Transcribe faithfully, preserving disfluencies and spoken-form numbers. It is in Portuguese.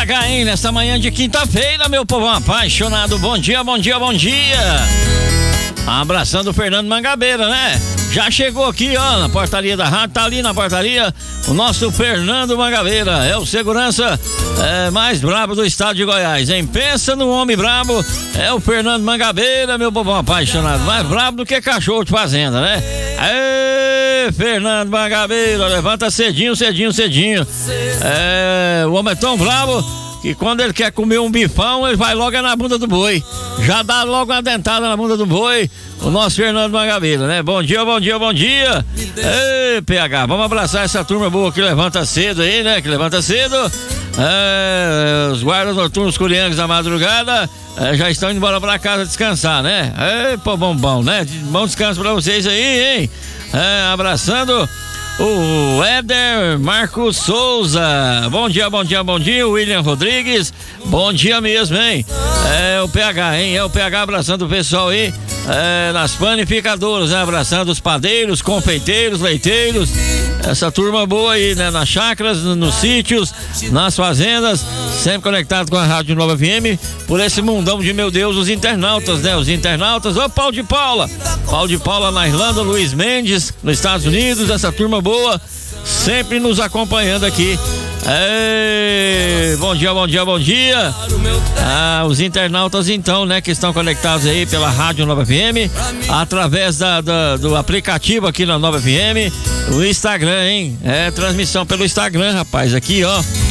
H, hein? Nessa manhã de quinta-feira, meu povo apaixonado. Bom dia, bom dia, bom dia. Abraçando o Fernando Mangabeira, né? Já chegou aqui, ó, na portaria da rádio, tá ali na portaria, o nosso Fernando Mangabeira. É o segurança é, mais brabo do estado de Goiás, hein? Pensa no homem brabo, é o Fernando Mangabeira, meu povo apaixonado. Mais brabo do que cachorro de fazenda, né? Aê, Fernando Mangabeira, levanta cedinho, cedinho, cedinho. É, o homem é tão brabo que quando ele quer comer um bifão, ele vai logo na bunda do boi. Já dá logo uma dentada na bunda do boi. O nosso Fernando Mangabeira, né? Bom dia, bom dia, bom dia. Ei, P H, vamos abraçar essa turma boa que levanta cedo aí, né? Que levanta cedo. É, os guardas noturnos curiangos da madrugada é, já estão indo embora pra casa descansar, né? Ei, pô, bom, bom, né? Bom descanso pra vocês aí, hein? É, abraçando o Éder Marcos Souza. Bom dia, bom dia, bom dia. William Rodrigues. Bom dia mesmo, hein? É o P H, hein? É o P H abraçando o pessoal aí é, nas panificadoras, né? Abraçando os padeiros, confeiteiros, leiteiros. Essa turma boa aí, né? Nas chácaras, nos sítios, nas fazendas. Sempre conectado com a Rádio Nova F M. Por esse mundão de, meu Deus, os internautas, né? Os internautas. Ô, Paulo de Paula. Paulo de Paula na Irlanda, Luiz Mendes nos Estados Unidos. Essa turma boa, sempre nos acompanhando aqui. Ei, bom dia, bom dia, bom dia. Ah, os internautas então, né, que estão conectados aí pela Rádio Nova F M, através da, da, do aplicativo aqui na Nova F M, o Instagram, hein? É, transmissão pelo Instagram, rapaz, aqui, ó.